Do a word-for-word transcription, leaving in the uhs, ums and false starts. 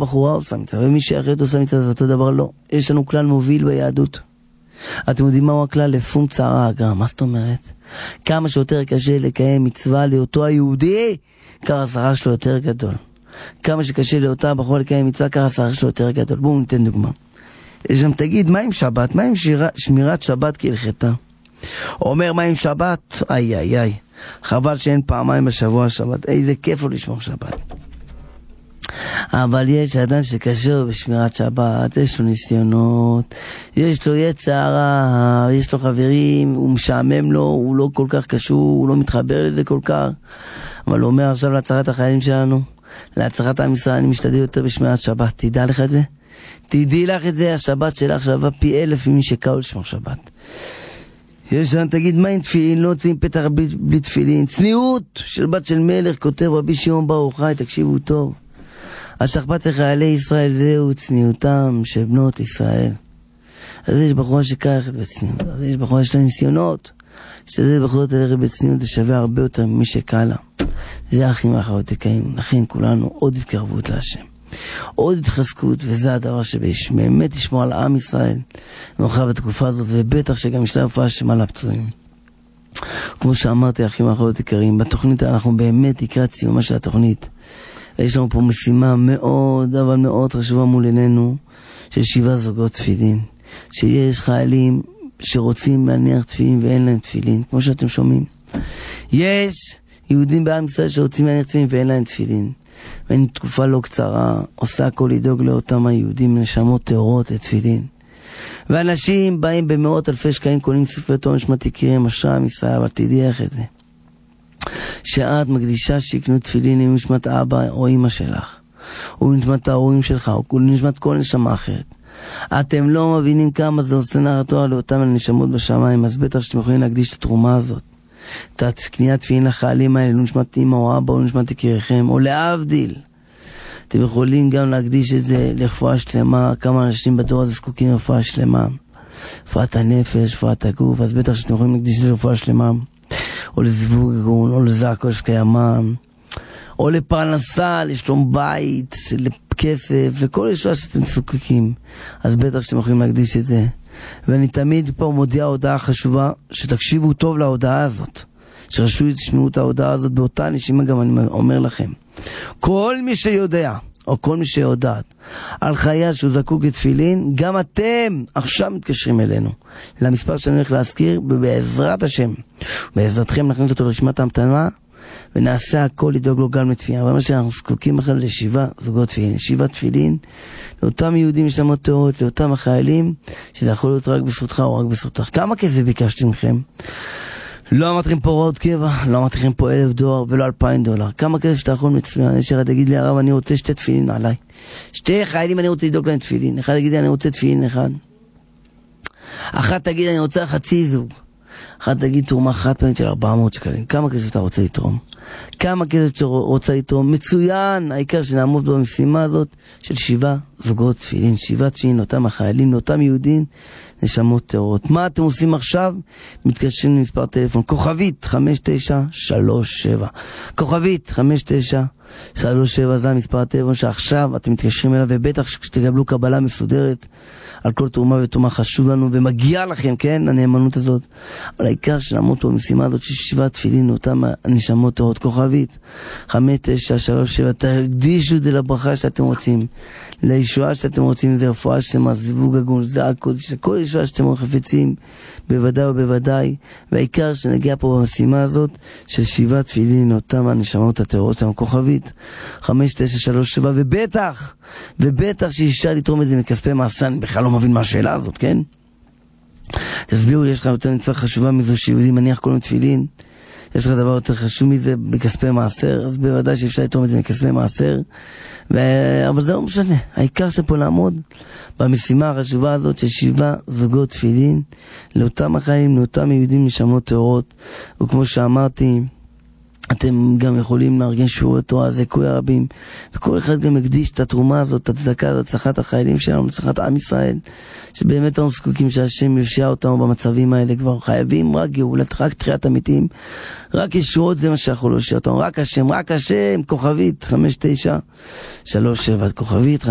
בחורה עושה מצווה, ומי שאחרת עושה מצווה, זה אותו דבר לא. יש לנו כלל מוביל ביהדות. אתם יודעים מהו הכלל? לפום צערה אגרא. מה זאת אומרת? כמה שיותר קשה לקיים מצווה לאותו היהודי, ככה השכר שלו יותר גדול. כמה שקשה לאותה בחורה לקיים מצווה, ככה השכר שלו יותר גדול. בואו ניתן דוגמה. יש שם תגיד, מה עם שבת? מה עם שירה, שמירת שבת כהלכתה? אומר, מה עם שבת? איי איי איי. חבל שאין פעמיים בשבוע שבת. איזה כיף לו לשמור שבת. אבל יש אדם שקשור בשמירת שבת, יש לו ניסיונות, יש לו יצרה, יש לו חברים, הוא משעמם לו, הוא לא כל כך קשור, הוא לא מתחבר לזה כל כך. אבל הוא אומר עכשיו להצלחת החיילים שלנו, להצלחת עם ישראל, אני משתדל יותר בשמירת שבת. תדע לך את זה? תדעי לך את זה, השבת שלך שווה פי אלף ממי שקראו לשמור שבת. יש לנו, תגיד, מה עם תפילין? לא יוצאים פתח בלי, בלי תפילין. צניעות של בת של מלך, כותב רבי שמעון בר יוחאי, תקשיבו טוב. השכפ"ץ לחיילי ישראל זהו צניעותם של בנות ישראל. אז יש בחורה שקרה ללכת בצניעות, אז יש בחורה שיש לה ניסיונות, שתדע בחורה ללכת בצניעות, זה שווה הרבה יותר ממי שקרה לה. זה האחים האחרותיקאים, לכן כולנו עוד התקרבות להשם, עוד התחזקות, וזה הדבר שבאמת ישמור על עם ישראל נוחה בתקופה הזאת, ובטח שגם ישתה רפואה שלמה לפצועים. כמו שאמרתי, האחים האחרותיקאים, בתוכנית אנחנו באמת לקראת סיומה של התוכנית, ויש לנו פה משימה מאוד אבל מאוד חשובה מול עינינו, של שבעה זוגות תפילין. שיש חיילים שרוצים להניח תפילין ואין להם תפילין, כמו שאתם שומעים. יש יהודים בעם ישראל שרוצים להניח תפילין ואין להם תפילין. ואין תקופה לא קצרה, עושה הכל לדאוג לאותם היהודים נשמות טהורות לתפילין. ואנשים באים במאות אלפי שקעים, קונים ספרי תורה נשמת יקיריהם, אשרי עם ישראל, אבל תדעי איך את זה. שאת מקדישה שיקנו תפילין עם נשמת אבא או אמא שלך, או נשמת ההורים שלך, או נשמת כל נשמה אחרת. אתם לא מבינים כמה זה עושה נחת לאותם הנשמות בשמיים, אז בטח שאתם יכולים להקדיש את התרומה הזאת. את קניית תפילין לחיילים האלה, לא נשמת אמא או אבא, או נשמת יקיריכם, או להבדיל. אתם יכולים גם להקדיש את זה לרפואה שלמה, כמה אנשים בדור הזה זקוקים לרפואה שלמה. רפואת הנפש, רפואת הגוף, אז בטח שאתם יכולים להקדיש את זה לרפואה שלמה. או לזיווג ארגון, או לזעקות שקיימם, או לפרנסה, לשלום בית, לכסף, לכל ישועה שאתם זקוקים. אז בטח שאתם יכולים להקדיש את זה. ואני תמיד פה מודיע הודעה חשובה, שתקשיבו טוב להודעה הזאת. שרשו תשמעו את ההודעה הזאת באותה נשימה, גם אני אומר לכם. כל מי שיודע, או כל מי שיודעת, על חייל שהוא זקוק לתפילין, גם אתם עכשיו מתקשרים אלינו. למספר שאני הולך להזכיר, ובעזרת השם, בעזרתכם נכניס אותו לרשימת ההמתנה, ונעשה הכל לדאוג לו גם לתפילין. אבל מה שאנחנו זקוקים עכשיו לשבעה זוגות תפילין. שבעה תפילין, לאותם יהודים נשמות טהורות, לאותם החיילים, שזה יכול להיות רק בזכותך או רק בזכותך. כמה כסף ביקשתי מכם? לא אמרתי לכם פה הוראות קבע, לא אמרתי לכם פה אלף דולר ולא אלפיים דולר. כמה כסף שאתה יכול מצוין? יש אחד תגיד לי, הרב, אני רוצה שתי תפילין עליי. שתי חיילים אני רוצה לדאוג להם תפילין. אחד תגיד לי, אני רוצה תפילין אחד. אחת תגיד, אני רוצה חצי זוג. אחת תגיד, תרומה חד פעמית של ארבע מאות שקלים. כמה כסף אתה רוצה לתרום? כמה כסף שאתה רוצה לתרום? מצוין! העיקר שנעמוד במשימה הזאת של שבעה זוגות תפילין. שבעה תפילין לאותם החיילים, לאותם יהודים, נשמות טהורות. מה אתם עושים עכשיו? מתקשרים למספר טלפון כוכבית חמש תשע שלוש שבע. כוכבית חמש תשע שלוש שבע, זה המספר הטלפון שעכשיו אתם מתקשרים אליו, ובטח שתקבלו קבלה מסודרת על כל תרומה ותרומה. חשוב לנו ומגיע לכם, כן, הנאמנות הזאת. אבל העיקר שנעמוד פה במשימה הזאת של שבעה תפילין לאותם הנשמות טהורות. כוכבית חמש תשע שלוש שבע, תקדישו את זה לברכה שאתם רוצים, לישועה שאתם רוצים, זה רפואה שלמה, זיווג הגון, זה הקודש, כל ישועה שאתם חפצים, בוודאי ובוודאי. והעיקר שנגיע פה במשימה הזאת של שבעה תפילין לאותם הנשמות הטהורות. כוכבית חמש תשע שלוש שבע, ובטח ובטח שאישה לתרום את זה מכספי מעשה. אני בכלל לא מבין מה השאלה הזאת, כן? תסבירו, יש לך יותר מצווה חשובה מזו שיהודי מניח כל מיני תפילין? יש לך דבר יותר חשוב מזה בכספי מעשר? אז בוודאי שאפשר לתרום את זה מכספי מעשר, ו... אבל זה לא משנה. העיקר שפה לעמוד במשימה החשובה הזאת של שבעה זוגות תפילין לאותם החיים, לאותם יהודים נשמות טהורות. וכמו שאמרתי, אתם גם יכולים לארגן שיעורי תורה, זיכוי הרבים, וכל אחד גם הקדיש את התרומה הזאת, את הצדקה הזאת, הצלחת החיילים שלנו, הצלחת עם ישראל, שבאמת אנחנו זקוקים שהשם יושיע אותנו במצבים האלה. כבר חייבים רק גאולת, רק תחיית המתים, רק ישועות, זה מה שיכול להושיע אותנו, רק השם, רק השם. כוכבית חמש תשע שלוש שבע, כוכבית